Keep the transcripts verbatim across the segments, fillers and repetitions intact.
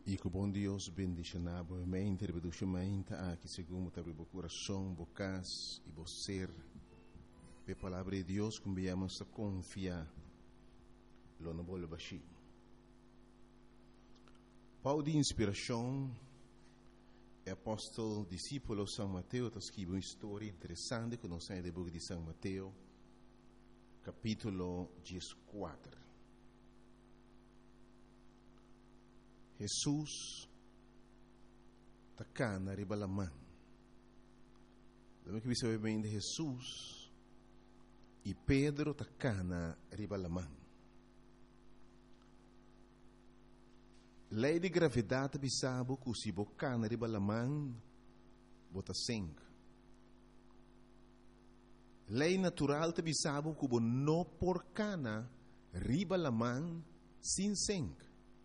E que o bom Deus bendiga mente, bendiga mente, aqui segundo o coração, bocas e você. A palavra de Deus, como viemos a confiar, lo não vou baixar. Paulo de inspiração, é apóstolo, discípulo São Mateus, está escrevendo uma história interessante que nós temos no livro de São Mateus, capítulo quatorze. Jesus está cá na ribalamã. Lembra que você vai bem de Jesus e Pedro está cá na ribalamã. Lei de gravidade bisabo que se boca na ribalamã bota sangue. Lei natural te bisabo que bo no porcana ribalamã sem sangue.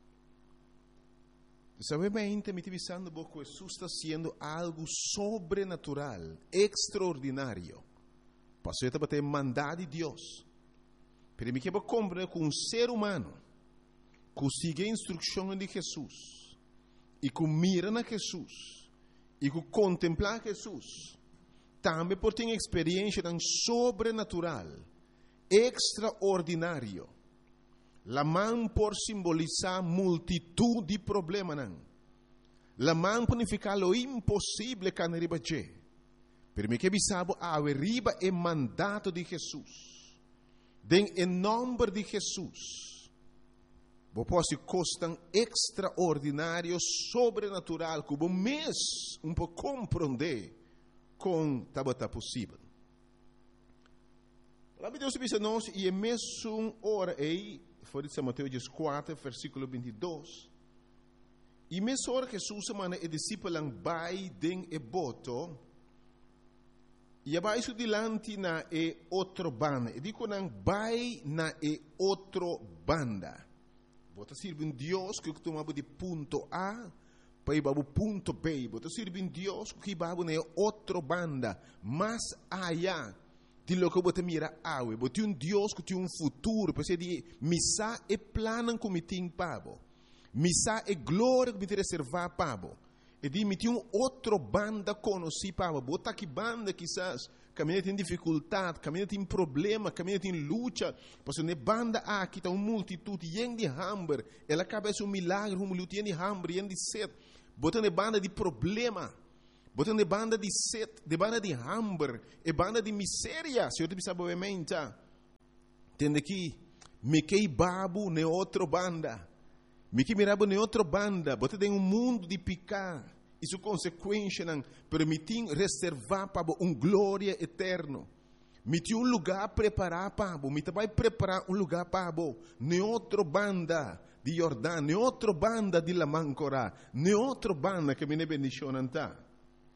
Sabemente, me divisando um pouco, Jesus está sendo algo sobrenatural, extraordinário. Passou a ter mandado de Deus. Pero me quero compreender que um ser humano que sigue a instrução de Jesus e que mira na Jesus e que contempla Jesus, também pode ter uma experiência tão sobrenatural, extraordinário. La mão por simbolizar multitud de problemas. La mão por significar lo impossível que não arriba a Pero me que bisabo a arriba é mandato de Jesus. Den em nome de Jesus. Vos posso costar extraordinário, sobrenatural, que vos mês um pouco compreender com tabata possível. A palavra de Deus diz a nós, e é mesmo hora aí, foi de São Mateus quatro, versículo vinte e dois. E mesmo hora que Jesus manda e discípulo vai den e boto, e vai su dilante na e outro banda. E dico não vai na e outro banda. Bota sirve um Deus que tomava de ponto A para ir para o ponto B. Bota sirve um Deus que vai na outro banda, mais allá de lo que você mira awe, você um Deus que tem um futuro, para de missa e plano como tem pabo, missa e glória que te reservar pabo, e de me tem um outro banda conheci pabo, bota que banda quizás caminha tem dificuldade, caminha tem problema, caminha tem luta, porque ne banda aqui está uma multitud yen de hambre, ela cabeça um milagre, um luta yen de hambre, yen de sede, bota ne banda de problema. Botando de banda de sede, de banda de hambre, e banda de miséria, se eu te pensar obviamente, tende que me que babu ne outra banda, me que mirabo ne outra banda, bota tem um mundo de picar, e sua consequência não permitem reservar para um glória eterno, me tem um lugar preparar para, me vai preparar um lugar para, ne outra banda de Jordão, ne outra banda de la Mancora, ne outra banda que me ne bendicionanta.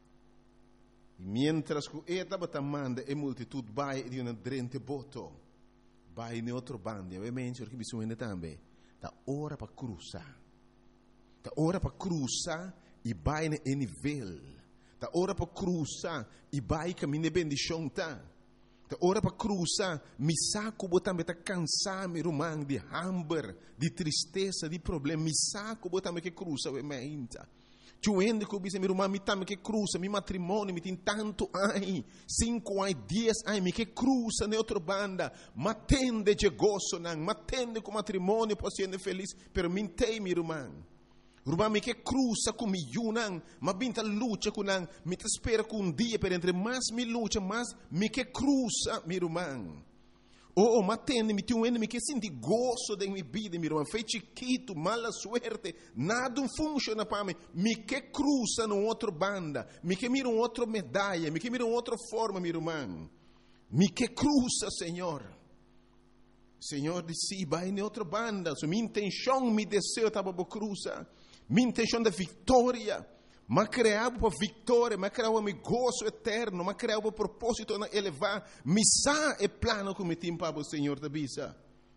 E mientras que esta batamanda e multitud vai de uma drente boto, vai em outro bando, e ovviamente perché bisogna também, da ora para cruzar, da ora para cruzar e vai em nível, da ora para cruzar e vai caminhar bendição tá, da ora para cruzar, mi saco botambe tá cansar me rumang de hambre, de tristeza, de problema, mi saco botambe que cruza ovviamente. Tuende que eu meu irmão, me tame que cruza, meu matrimônio, me tem tanto ai, cinco ai, dez ai, me que cruza na outra banda, matende de gozo, não, matende com matrimônio, posso ser feliz, pero me tem, meu irmão. Irmão, me que cruza com mi não, mas binta luta com não, me te espera com um dia, per entre mais me luta, mais me que cruza, meu irmão. Oh, matende, me tem um ene, me que senti gozo da minha vida, meu irmão. Foi chiquito, mala suerte, nada funciona para mim. Me que cruza no outro banda, me que mira um outro medalha, me que mira uma outra forma, meu irmão. Me que cruza, Senhor. Senhor disse, vai em outra banda. So, minha intenção, meu desejo estava para cruzar. Minha intenção da vitória. Mas criava para vitória, mas criava para gozo eterno, mas criava para propósito de elevar. Missa é plano como tem para o Senhor da bisa.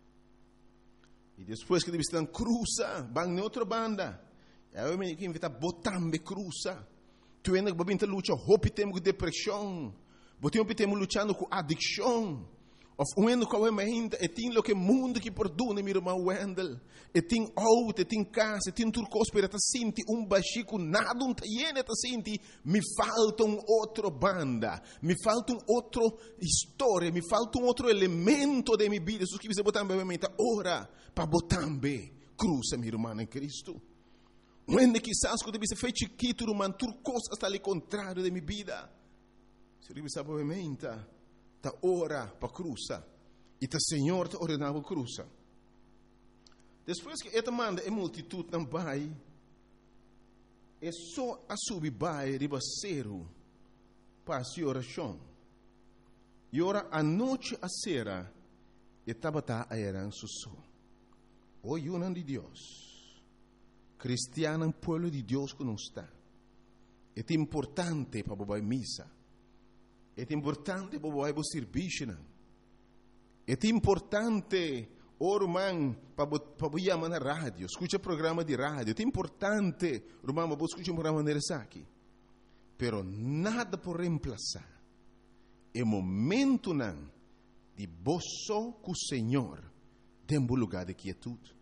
E depois que eles estão cruza, vão em outra banda. Eu me que invita botambe cruza. Tu ainda que babinta luta, hope temos com depressão. Botem temos lutando com adicção. Of when ko we meint e tin lo que mundo que perdona mi irmão Wendel. E tin out, e tin casa, e tin turcos para ta sinti um baxico nada um tiene ta sinti mi falta um outro banda, mi falta um outro história, mi falta um outro elemento de mi vida. Sus que você botar bem mente ora para botar bem cruza mi irmão em Cristo. When quizás quando você fez chiquito irmão turcos hasta ali contrário de mi vida. Se você sabe mente ta ora para cruza e ta Senhor ta ordenava cruza. Depois que esta manda é multitud não vai, é só a subir vai ribaceiro para a oração. E ora a noite a sera e tabata a eran susso. O yunan de Deus, cristiano pueblo de Deus que não está. É importante para bobar missa. É importante para bobar serviço. É importante, oh, irmão, para bobar na rádio. Escuta programa de rádio. É importante, irmão, para escutar um programa de aqui. Pero nada por reemplazar. É momento não de boço com o Senhor dentro do lugar de quietude.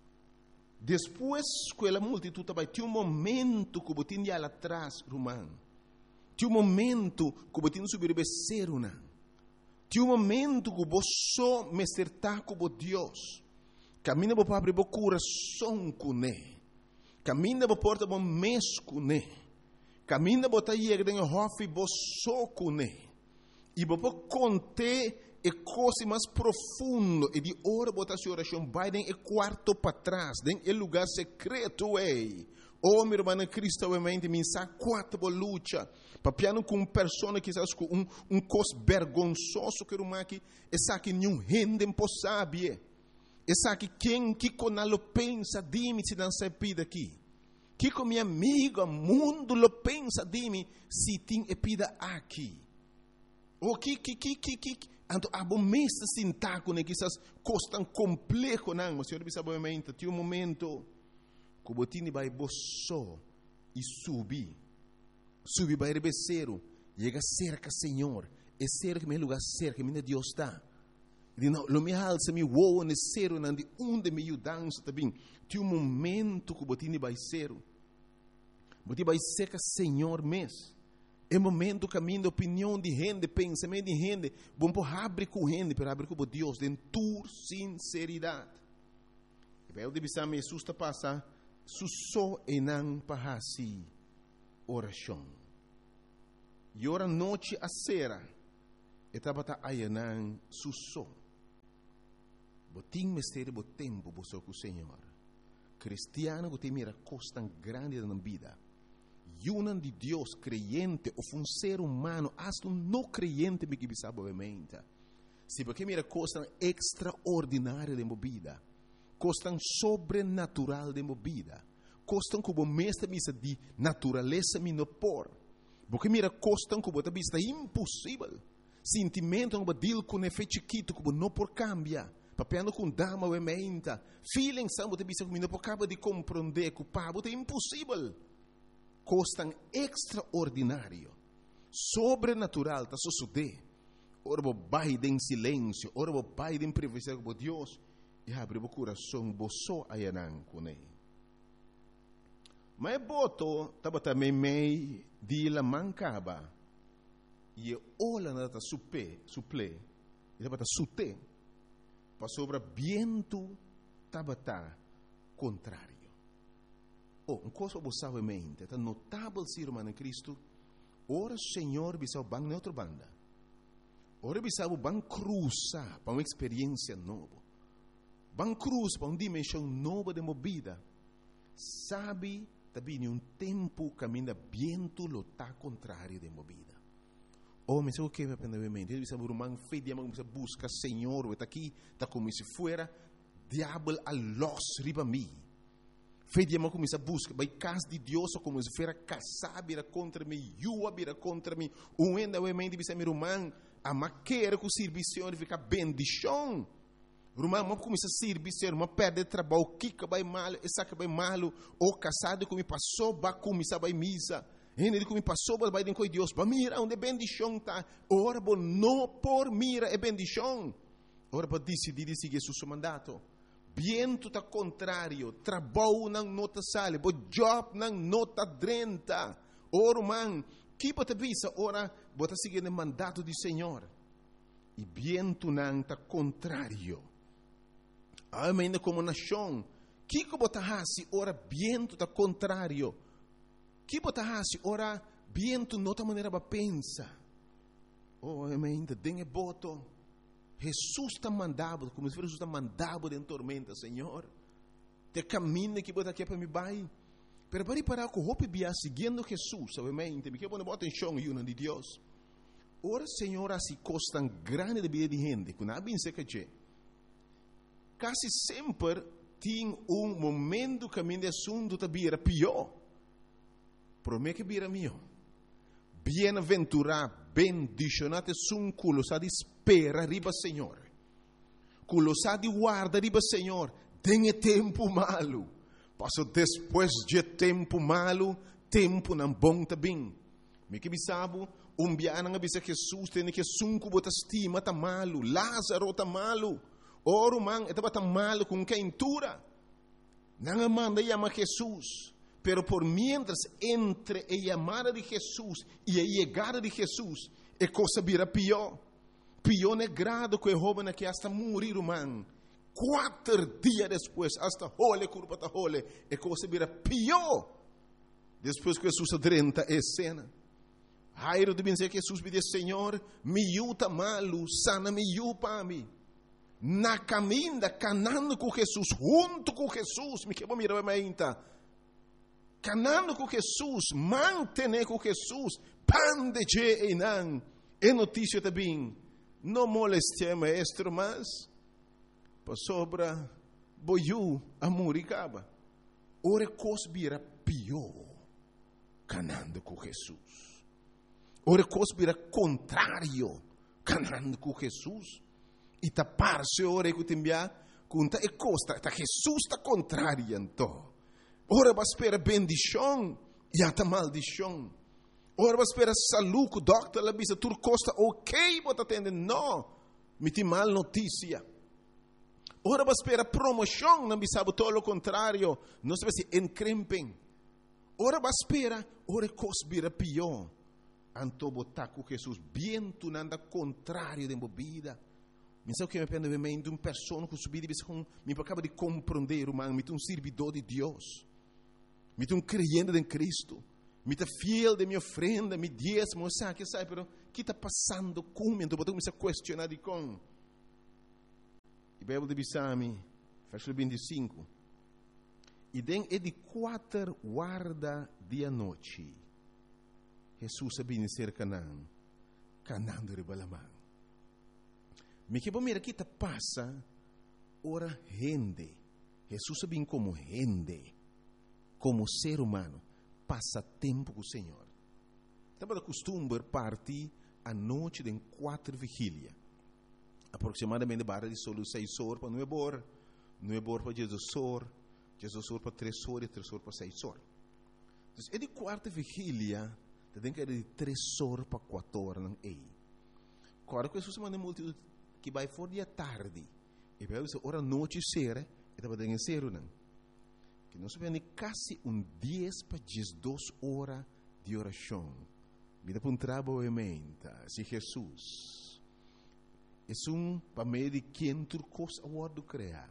Depois que a multitud vai ter um momento que você tem lá atrás, irmão. Tem um momento que você tem que subir becer, não. Tem um momento que você me acertar com Deus. Camina para abrir o coração com Ele. Camina para porta o mês com Ele. Camina para ir dentro do hof e você com Ele. E para conter e coisa mais profundo e de hora botar a oração vai dentro do quarto para trás, dentro do lugar secreto ei. Oh, meu irmão Cristo, obviamente, me sabe quatro luta. Papiano com uma pessoa que sabe com um um cos vergonzoso que uma que essa que nenhum rende impossível. Essa que quem que conalo pensa de mim se não se pida aqui. Que com minha amiga mundo lo pensa de mim se tem epida aqui. O que que que que que Anto abo mesta sintaco ne quizás costan complexo não, mas senhor sabe obviamente, tem um momento que o botini vai boço e subir. Subir vai rebeceiro, chega cerca Senhor, é cerca que meu lugar cerca, minha Deus está. E não, lo me alça me woa ne cero não de onde me dança também. Tem um momento que o botini vai ser. Botini vai cerca Senhor mesmo. É momento caminho de opinião de gente, pensamento de gente. Bom, por abrir com gente, para abrir com Deus, em tua sinceridade. E vai o de bisam Jesus está passando, susso e não para assim oração. E ora noite a sera, e estava a ayanan susso. Botim mistério bo tempo, bo com o Senhor. Cristiano que tem mira costa grande na vida. Yunan de Deus creyente ou um ser humano, hasta um não creyente me que sabe obviamente. Se porque mira costa extraordinária de movida, costa sobrenatural de movida, costa como mestre misa de natureza me no por, porque mira costa como ta vista impossível, sentimento como deal com efeito chiquito como não por cambia. Papiano com dama obviamente, feeling sambo te vista como não por cabo de compreender que o pabo é impossível. Costan extraordinário, sobrenatural, está sucedendo. Ora, vou baixar em silêncio, ora, vou baixar em privacidade com Deus, e abre o coração, vou só ayanan com Ele. Mas boto, estava também meio de la mancaba, e olha nada supe, suple, e estava sute, para sobre viento, estava contrário. Oh, uma coisa você sabe mente, é notável ser irmão em Cristo. Ora, Senhor, bisau bang neutro banda. Ora, bisau bang cruza para uma experiência nova. Bang cruz para uma dimensão nova de movida. Sabe, também um tempo caminha viento lo tá contrário de movida. Oh, mas o que vai aprender a mente? Ele bisau irmão fé de amor, busca Senhor, está aqui, está como se fuera diabo a los riba mim. Fé de amor começa a buscar, vai casa de Deus como se fosse casar, vira contra mim, eu vira contra mim, um ainda o mente bisa meu irmão, a maquera com o serviço fica bendição. O irmão não começa a servir, uma perde trabalho, que vai mal, essa que vai mal, ou casado como passou, vai começar vai misa, Ele como passou para baixo com Deus, para mira onde bendição tá. Ora, bo não por mira é bendição. Ora, para decidir seguir seu mandato. Viento tá contrário, trabalho não nota sale, bo job não nota drenta. Ora, man, que bota visa, ora, bota seguir o mandato do Senhor. E viento não tá contrário. Ainda como nação, que que bota hasi, ora, viento tá contrário. Que bota hasi, ora, viento nota maneira para pensa. Oh, ainda tem boto. Jesus está mandado, como se Jesus está mandado em tormenta, Senhor. Te caminho que bota aqui para me vai. Pero para parar com o hope bia seguindo Jesus, obviamente, me quer pôr bota em chão e de Deus. Ora, Senhor, assim costam grande de vida de gente, que não bem seca che. Quase sempre tem um momento que a minha assunto tá bira pior. Promete que bira mio. Bienaventurado, bendicionate sun culo sa di spera riba Senhor. Culo sa di guarda riba Senhor. Tem tempo malo. Passo depois de tempo malo, tempo não bom também. Me que bisabo, um biana nga bisa Jesus tem que sunku bota estima tá malo, Lázaro tá malo. Oro man, etaba tá malo com quem tura. Não manda chama Jesus. Pero por mientras entre a llamada de Jesús y a llegada de Jesús, é coisa vira pior. Pior negrado que o joven que hasta morir, man. Quatro dias depois, hasta hole, curva ta hole, é coisa vira pior. Depois que Jesus adrenta a cena. Jairo de dizer que Jesus pediu, Senhor, me yuta malo, sana me yupa me. Na caminha, canando com Jesus, junto com Jesus, me quebra mirar a minha. Canando com Jesus, mantener com Jesus, pan de je e não. É notícia também. Não moleste maestro, mas para sobra boiu a muricaba. Ora cosbira pior, canando com Jesus. Ora cosbira contrário, canando com Jesus. E tapar-se ora que tembia, conta e costa, tá Jesus está contrário então. Ora vai esperar bendição e até maldição. Ora vai esperar saúde, o doctor lá bisa tur costa ok, bota atender não, me tem mal notícia. Ora vai esperar promoção, não bisa todo o contrário, não se vai se encrempem. Ora vai esperar, ora cosbira pior. Anto botar com Jesus, bem tu nanda contrário de bebida. Me sabe que me pende bem de uma pessoa que subir e com me acaba de compreender, man, me um servidor de Deus. Me um crente em Cristo. Me tá fiel de minha ofrenda, me diezmo, sabe que sabe, pero que está passando comigo? Então botou me se questionar de com. E Bíblia de Bisami, versículo vinte e cinco. E den é de quatro guarda dia noite. Jesus sabia ser Canaã, Canaã de Ribalamã. Me que bom mira que tá passa, ora rende. Jesus sabia como rende, como ser humano, passa tempo com o Senhor. Estava acostumado a partir a noite de quatro vigília, aproximadamente barra de solo seis horas para nove horas, nove horas para Jesus horas, Jesus horas para três horas e três horas para seis horas. Então, é de quarta vigília, tem que ir de três horas para quatro horas, não é? Agora que Jesus manda multidão que vai fora de tarde, e vai dizer, ora noite será, e estava dando zero, não. Que nós vemos quase um dez para duas horas de oração. Vida para um trabalho, se Jesus é um para meio de quem turcos a word criar.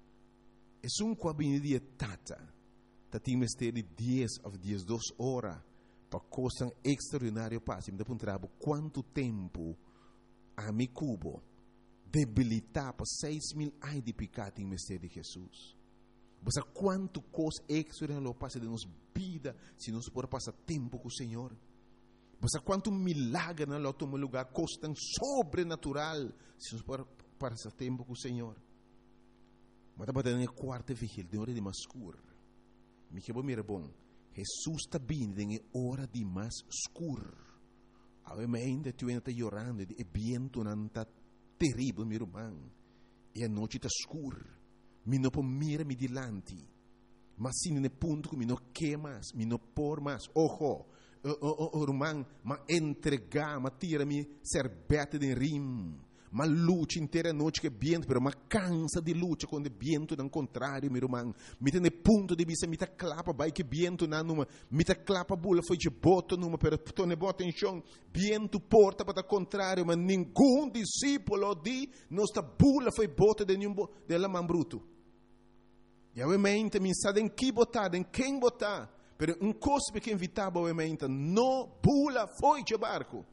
É um cabine de tata, tá tem mistério de dez a duas horas para coisa extraordinária passe. Vida para um trabalho, quanto tempo a mi cubo debilitar para seis mil anos de pecado em mistério de Jesus. Mas quanto coisa extraordinária passa de nossa vida se nós podemos passar tempo com o Senhor. Mas quanto milagre não toma lugar, coisa tão sobrenatural se nós podemos passar tempo com o Senhor. Mas estava dando a quarta vigília, de hora de mais escuro. Me que bom, mira bom. Jesus está vindo em hora de mais escuro. Ainda tu ainda está chorando, e viento não está terrível, meu irmão. E a noite está escura. Me não pode mirar me dilante. Mas se no ponto que me não quer mais, me não por mais. Ojo, irmão, mas entregar, mas tira-me serbete de rim. Mas luta inteira noite que viento, pero mas cansa de luta quando viento não contrário, meu irmão. Me tem ponto de vista, me tá clapa, vai que viento na numa, me tá clapa bula foi de boto numa, pero tu ne bota em chão, viento porta para contrário, mas nenhum discípulo de nossa bula foi bota de nenhum de la man bruto. E obviamente me sabe em que botar, em quem botar, pero um cospe que invitava obviamente, no bula foi de barco.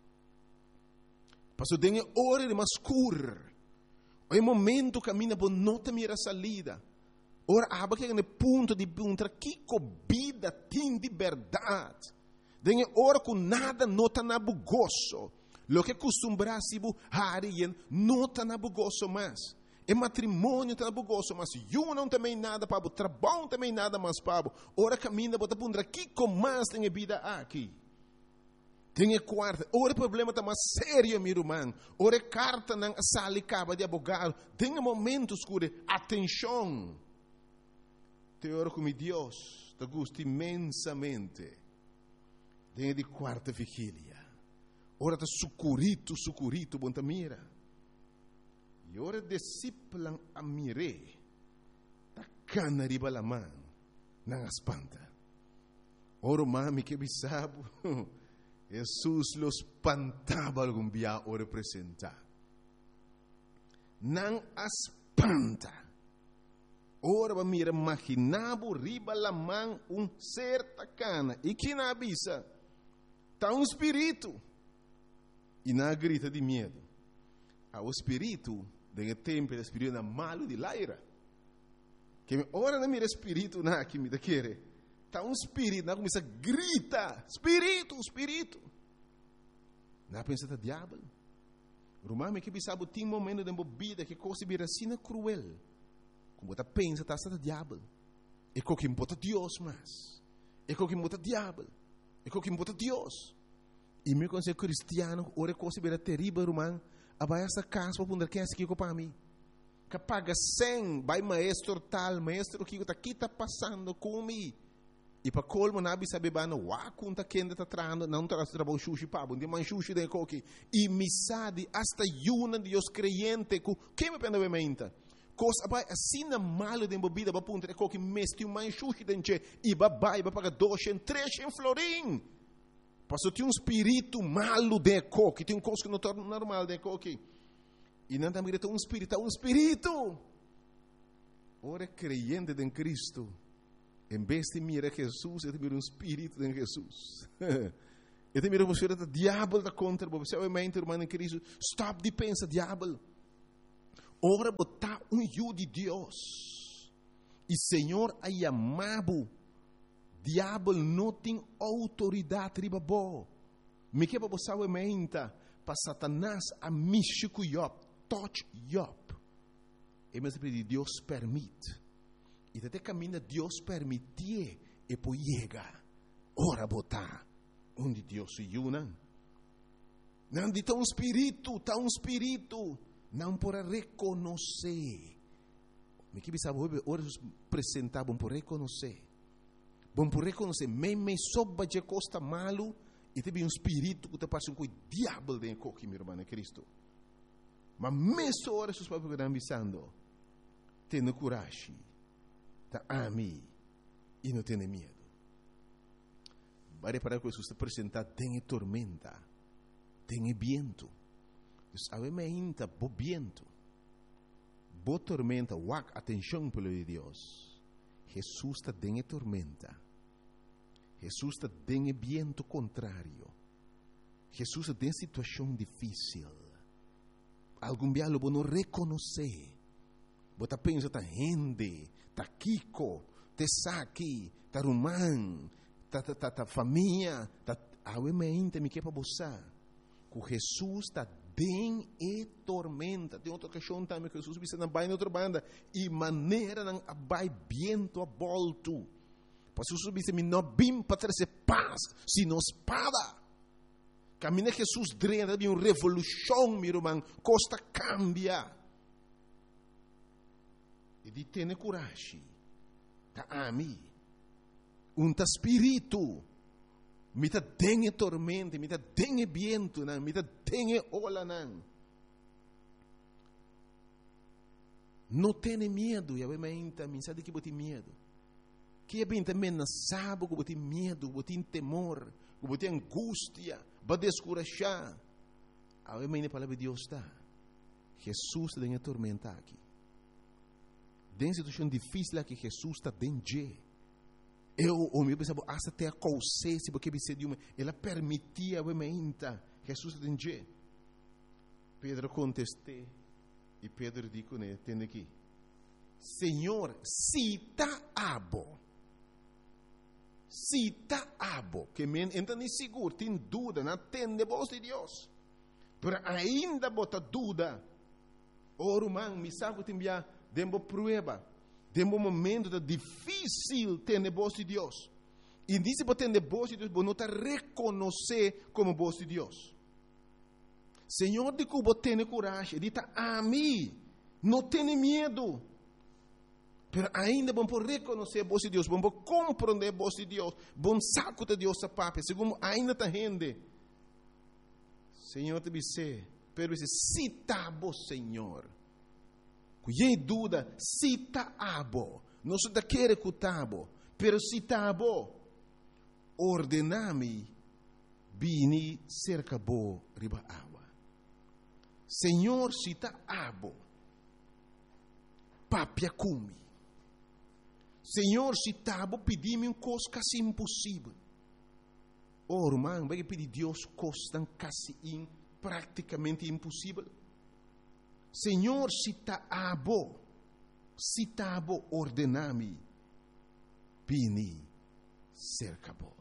Passo tem hora de mascur. O momento caminha por nota mira salida. Ora aba que no ponto de punta que vida tem de verdade. Tem hora com nada nota na bugoso. Lo que costumbra-se bu harien nota na bugoso mais. E matrimônio tá na bugoso, mas eu não também nada para o trabalho também nada mais para ora caminha por punta que com mais tem vida aqui. Tem quarta, ora problema está mais sério, meu irmão. Ora carta na sala acaba de abogado. Tem momentos que atenção. Te oro com Deus, te gusta imensamente. Tem de quarta vigília. Ora está sucurito, sucurito, bom mira. E ora disciplan a mire. Ta cana riba la man, não espanta. Ora mami que bisabo. Jesus los espantava algum dia o representar. Não espanta. Ora va mira imaginavo riba la man um certa cana. E que na avisa? Tá um espírito. E na grita de medo. O espírito, de tempo, o espírito malo de laira. Que ora na mira espírito na que me da querer. Está um espírito, não começa a gritar, espírito, espírito. Não pensa que é diabo. Romano que sabe tem momento de vida que coisa vira assim cruel. Como você pensa que está diabo. É como que bota Deus mais. É como que bota diabo. É como que bota Deus. E me considero cristiano, ora coisa vira terrível, romano. Abai essa casa para poder quem é que para mim. Que paga cem, vai maestro tal, maestro que está aqui está passando comigo. E para colmo nabi sabe bano wa kunta kenda ta trando não tra trabalho sushi pabo de man sushi de coque e misade hasta yuna de os creyente ku que me pena vementa cos abai assim na malo de bebida ba punta de coque mesti um man sushi denche e ba bai ba paga dois em três em florim passou tem um espírito malo de coque tem um coisa que não torna normal de coque e não também tem um espírito um espírito ora creyente em Cristo. Em vez de mirar Jesus, eu miro um espírito de Jesus. Eu miro você o diabo da contra, você obviamente, irmão em Cristo, stop de pensar diabo. Ora botar um eu de Deus. E Senhor a chamado. Diabo não tem autoridade riba bo. Me que você obviamente para Satanás a mixico Job, touch Job. E mas Deus permite. E até caminha Deus permitir e poi chega. Ora botar onde Deus se una. Não de tão espírito, tão espírito, não para reconhecer. Me que sabe ora apresentar bom por reconhecer. Bom por reconhecer, me me soba de costa malo e teve um espírito que te passa um coi diabo de coque, meu irmão, Cristo. Mas mesmo ora seus papos que estão avisando, tendo coragem. Ami e não tem medo. Vai reparar que Jesus está apresentado, tem tormenta, tem viento. Obviamente, bo viento, bo tormenta, wak atenção pelo de Deus. Jesus está tem tormenta. Jesus está tem viento contrário. Jesus está em situação difícil. Algum dia lo não reconhecer. Você pensa que gente, tá Kiko, te Saki, tá Rumán, tá, tá, tá, tá família, tá obviamente me quer para você. Que Jesus está bem e tormenta. Tem outra questão também que Jesus disse na baia outra banda e maneira não abai viento a volto. Para Jesus disse me não bim para trazer paz, sino espada. Caminha Jesus drena de uma revolução, meu irmão, costa cambia. E de ter coragem. Ta ami. Um ta espírito. Mita dengue tormenta, mita dengue viento, nan, mita dengue ola, nan. Não tenha medo, e a menta, me sabe que você tem medo. Que é bem também não sabe que você tem medo, que você tem temor, que você tem angústia, para descurajar. A menta, a palavra de Deus está. Jesus está em tormenta aqui. Dentro de situação difícil aqui, Jesus está dentro. Eu, o meu pensava, hasta até a consciência, porque você de uma, ela permitia a menta, Jesus está dentro. Pedro contestou. E Pedro disse, né, tem aqui, Senhor, se está abo, se está abo, que men entra nem seguro, tem dúvida, não tem de voz de Deus, mas ainda bota dúvida, ora, man, me sabe que tem via, dembo prueba, dembo momento da difícil ter de voz de Deus, e disse para ter de voz de Deus, você não está reconhecer como voz de Deus. Senhor, de que você tem coragem, diz a mim, não tenha medo. Mas ainda vamos reconhecer a voz de Deus, vamos compreender a voz de Deus, vamos saco de Deus a papai, segundo ainda está rende. Senhor, te disse, pero disse, se está bom, Senhor. Cuidei dúvida, se está abo, não se quer que está bom, pero se está bom, ordename, bini cerca bo riba água. Senhor, se está abo, papia cumi. Senhor, se está abo, pedi-me uma coisa quase impossível. Oh, irmão, vai pedir Deus coisa quase in, praticamente impossível. Senhor, se está abo, se está abo, ordename, bini cerca bo.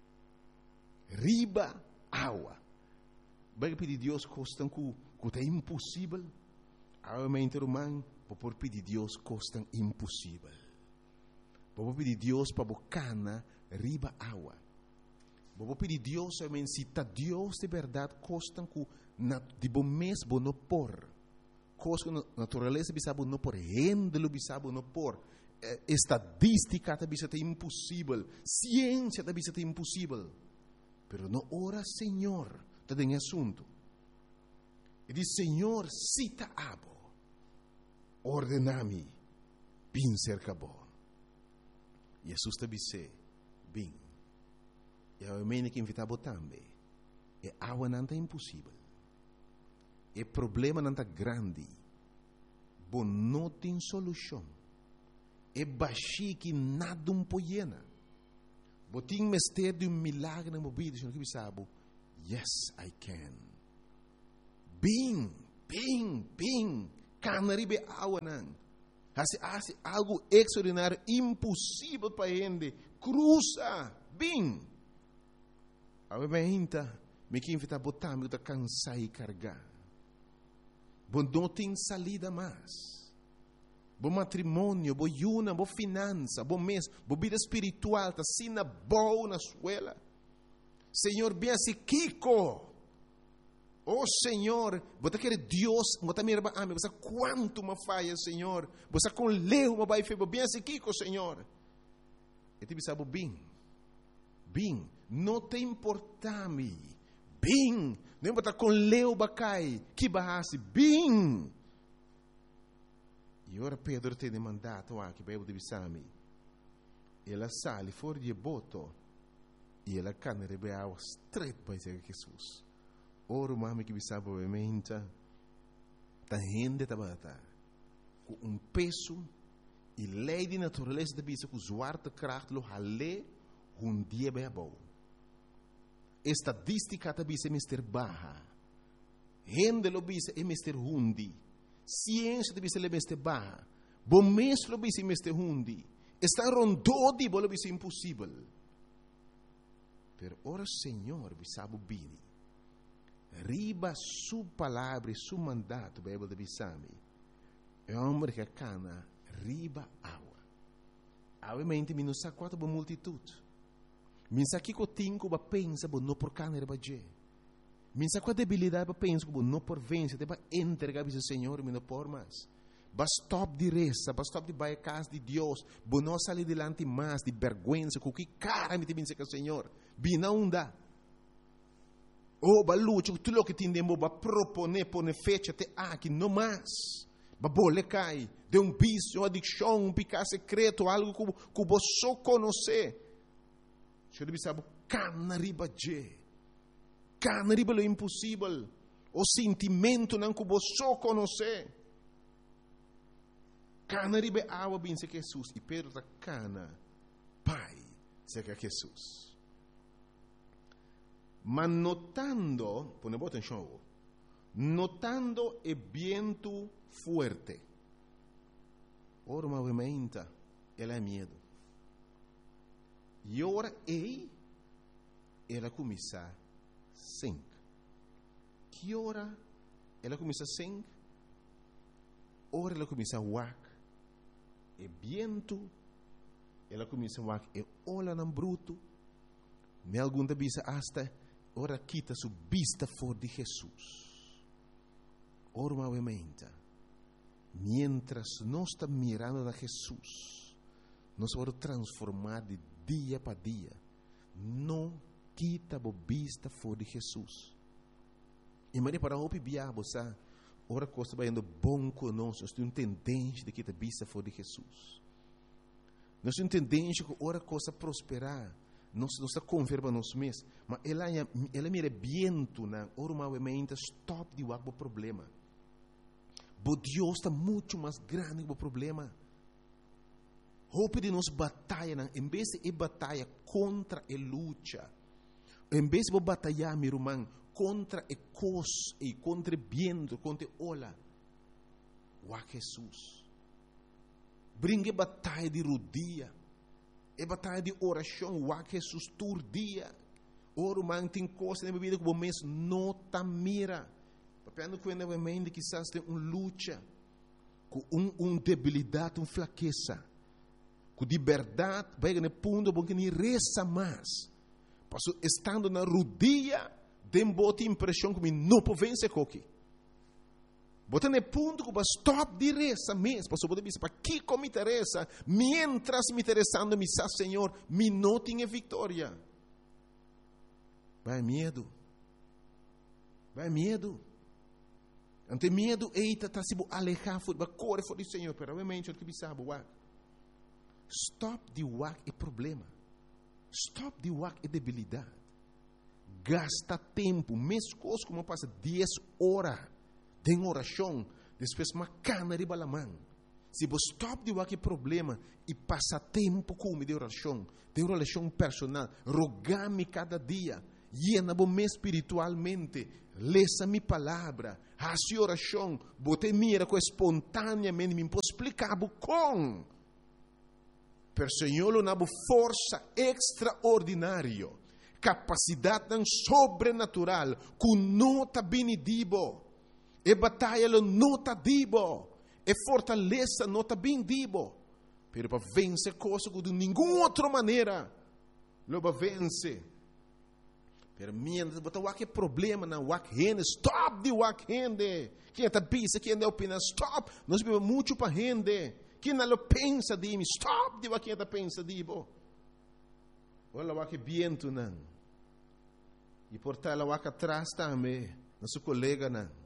Riba água. Vai pedir Deus coisa que é impossível, a mente humana, para pedir Deus coisa impossível. Para pedir Deus para bocana riba água. Para pedir Deus, a mente, se está Deus de verdade, coisa que de bom mês, bom não por. Coisa que natureza, bisabo não por. Rendelo, bisabo não por. Estadística, também é impossível. Ciência, também é impossível. Pero não ora, Senhor, está em assunto. E diz, Senhor, cita abo, ordenami, bin cerca bo. Jesus te disse, bin. E a mene que invitava também. E água não é impossível. E problema não é grande. Bom, não tem solução. E baixi que nada um poiena. Botin mistério de um milagre na mobília, senhor que sabe. Yes, I can. Bing, bing, bing. Canaribe água não. Hace, hace algo extraordinário, impossível para ele. Cruza, bing. A minha me que invita a botar, me que cansar e carregar. Bom, não tem salida mais. Bom matrimônio, bom yuna, bom finança, bom mês, bom vida espiritual, tá sina boa na escola. Senhor, bem assim, Kiko. Oh, Senhor, você quer Deus, você me ama, ah, você quanto me falha, Senhor. Você com leu, me vai fazer, bem assim, Kiko, Senhor. E te sabe, bem, bem, não te importa-me, bem, não importa com leu, bacai, que barrasse, bem. E ora Pedro tem mandato aqui para eu divisar-me. Ela sale fora de boto e ela cana de água estreita para Jesus. Ora o mami que me sabe obviamente tá rende tabata com um peso e lei de natureza de bisa com zwarte kracht lo hale um dia bem bom. Estadística da bisa mister baha. Rende lo bisa é mister hundi. Ciência de bisa lebeste barra, bom mês lo bisa meste hundi, está rondodi bolo bisa impossível. Per ora Senhor bisabo bini, riba su palavra, su mandato, Bíblia de bisami, é homem que cana riba água. Obviamente mi non sa quanto bo multitude, mi sa que co tinco ba pensa bo no por cana riba je. Minsa com a debilidade para pensar que não por vencer, para entregar ao Senhor, não por mais. Ba stop de reza, ba stop de vai a casa de Deus. Ba não sair delante mais de vergonha, com que cara me tem que o Senhor. Bina unda. Oh, ba luta, tudo o que tem demo, ba propone, pone fecha até aqui, não mais. Ba bole cai, de um vício, uma adicção, um pecado secreto, algo que que você só conhece. Você deve saber, cana riba je. Cana riba lo impossível. O sentimento não que você só conhece. Cana riba água bem se Jesus. E Pedro está cana, pai, se que Jesus. Mas notando, pone atenção, notando o vento forte, ora movimenta, ela é medo. E ora ei, ela começa a sing. Que ora ela começa a sing? Ora ela começa a wak. E vento, ela começa a wak. E olha no bruto. Me alguma vez hasta ora quita su vista for de Jesus. Ora movimenta. Mientras nós estamos mirando a Jesus, nós vamos transformar de dia para dia. Não quita a vista for de Jesus. E mas para o biabo, sabe? Ora coisa vai indo bom conosco. Nós temos tendência de quitar a vista for de Jesus. Nós temos tendência que ora coisa prosperar. Nós não está confirma nós mesmos, mas ela ela mira viento na normalmente stop de o problema. Mas Deus está muito mais grande que o problema. Hope de nós batalha, em vez de batalha contra a luta, em vez de batalhar, meu irmão, contra a coisa e contra o viento, contra a ola, o Jesus. Brinque batalha de rodia. É batalha de oração, o que Jesus todo dia. Ora, man, tem coisa na vida que o mês não está mira. Papendo que o mês quizás tem uma luta, com uma um debilidade, uma fraqueza. Com de verdade, vai no ponto bom que nem reza mais. Passo estando na rodia, tem boa impressão que não pode vencer coque. Bota no ponto que vai stop de reza mesmo. Passo pode dizer, para que como me interessa? Mientras me interessando, me sabe, Senhor, me não tinha vitória. Vai medo. Vai medo. Ante medo, eita, tá se alejar, vai correr fora do Senhor. Pero obviamente, o que me sabe, wak. Stop de wak é problema. Stop de wak é debilidade. Gasta tempo. Mesmo coisa como passa dez horas. Tem oração, depois uma cana de balamã. Se você stop de qualquer problema e passa tempo com de oração, de oração personal, rogar-me cada dia, llena-me espiritualmente, leça minha palavra, faça oração, bote mira com espontaneamente, me posso explicar com. Per Senhor, uma força extraordinária, capacidade sobrenatural, com nota benedibo. E batalha não está dibo. E fortaleza não está bem dibo. Pero para vencer coisas de nenhuma outra maneira. Lo para vencer. Pero mientras botar qualquer problema na wak rende. Stop de wak rende. Quem está pensa, quem não opina, stop. Nós vivemos muito para rende. Quem não pensa de mim, stop de quem está pensa de bo. Olha wak viento não. E por tal wak atrás também. Nosso colega não.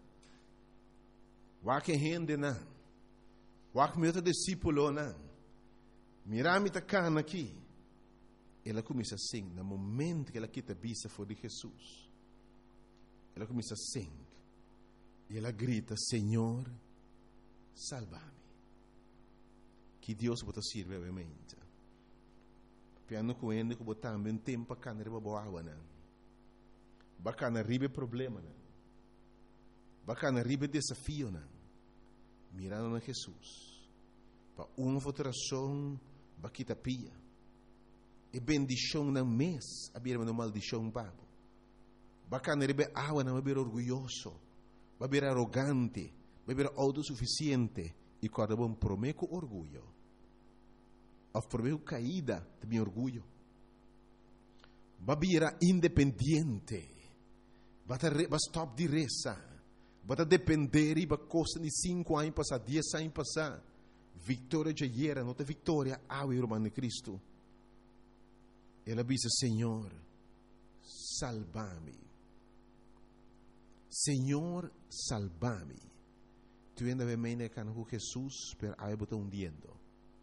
Wak rende não. Wak meu discípulo não. Mirame ta cana aqui. Ela começa assim, no momento que ela quita a vista for de Jesus. Ela começa assim. E ela grita, Senhor, salva-me. Que Deus bota sirve obviamente. Piano com ele que botar também tempo para cana riba boa água não. Bacana riba problema não. Bacana riba desafio não. Mirando a Jesus. Para uma votação, baquita pia. E bendição não mês, a birma não maldição babo. Bacana riba água não vai orgulhoso, vai arrogante, vai autossuficiente e cada bom prometo orgulho. A prometo caída de meu orgulho. Vai independente. Vai stop de reza. Bota depender e costa de cinco anos passar, dez anos passar. Vitória já era, não tem vitória, ao irmão de Cristo. Ela disse, Senhor, salva-me. Senhor, salva-me. Tu ainda vem me com Jesus, pero aí bota hundiendo.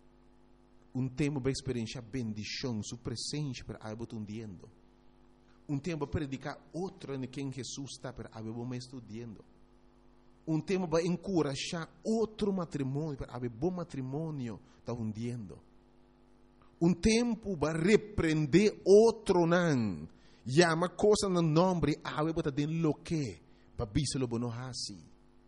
Um tempo para experienciar bendição, sua presença, pero aí bota hundiendo. Um tempo para predicar outro em quem Jesus está, pero aí bota estudando. Um tempo para encorajar outro matrimônio, pero aí bom matrimônio está hundiendo. Um tempo para repreender outro não. Llama coisa no nome, aí bota den lo que, para biselo bono hasi.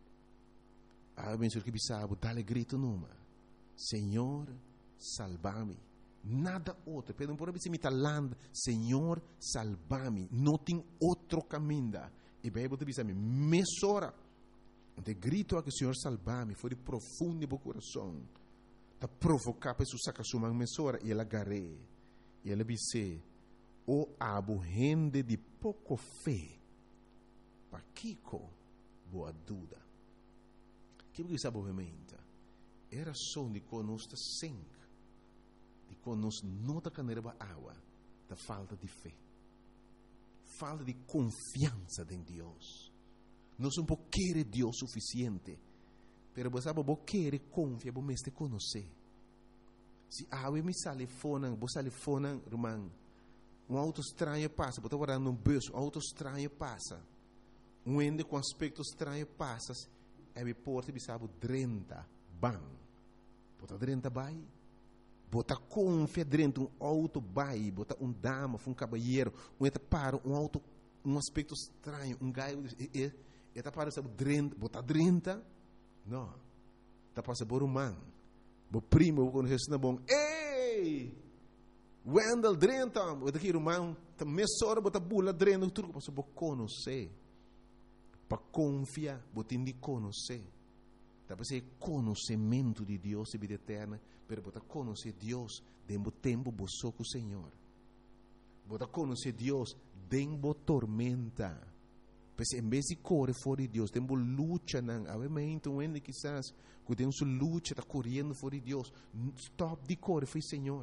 Aí bem que bisabo, dale grito numa. Senhor, salva-me. Nada outro. Pedem por aí, se me talando, Senhor, salva-me. Não tem outro caminho. E bem, você diz a mim, mesora. De grito a que o Senhor salva-me, foi de profundo no coração. Da provocar para Jesus sacar sua mesora. E ela agarrei. E ela disse, o abo gente de pouco fé. Para Kiko, boa dúvida. Que você sabe, obviamente, era só de conosco sangue. De conosco não da caneira água, da falta de fé, falta de confiança em Deus. Nós não queremos Deus suficiente, pero você sabe, você quer confiar, você mesmo conhecer. Se a água me sale fora, você sale fora, irmão, um auto estranho passa, você está guardando um bolso, um auto estranho passa, um ende com aspecto estranho passa, e me porta e sabe trinta bang, bota trinta bai. Bota confia dentro um auto bai, bota um dama, um cabalheiro, um eta para um auto, um aspecto estranho, um gaio, e eta para sabe trinta, bota trinta, não, tá para saber humano, bo primo quando isso não é bom, ei, Wendell trinta, bota aqui irmão, tá mesora bota bula trinta, tudo para saber conhecer, para confiar, bota indi conhecer. Para ser conhecimento de Deus e vida eterna, pero para conhecer Deus dentro do tempo você com o Senhor. Para conhecer Deus dentro da tormenta. Porque em vez de correr fora de Deus, tem luta, não. Obviamente, um ende quizás, que tem sua luta, está correndo fora de Deus. Stop de correr, foi Senhor.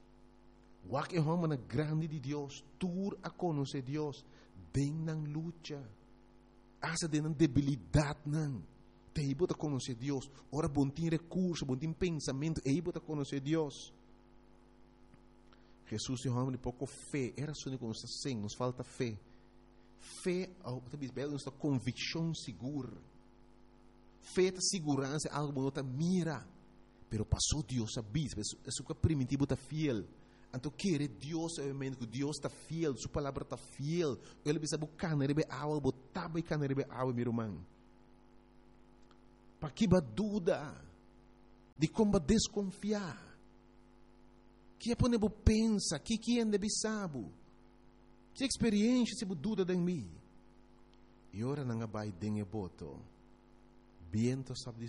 O que é uma grande de Deus, tur a conhecer Deus, dentro da luta. Asa dentro da debilidade, não. Aí você conhecer Deus. Ora, bom tem recurso, bom tem pensamento. Aí você conhecer Deus. Jesus é um homem de pouco fé. Era só que nos assim, nos falta fé. Fé, nos dá convicção segura. Fé é segurança, algo que você mira. Pero passou Deus a vida. Isso que é primitivo, está fiel. Então, quer Deus, obviamente, que Deus está fiel. Sua palavra está fiel. Ele precisa buscar, ele precisa água, botar e ele precisa água, meu irmão. Para que ba dúvida de como desconfiar, que é para não pensa, que que anda bisabo, que experiência se dúvida em mim, e ora não vai dengue boto, viento sabe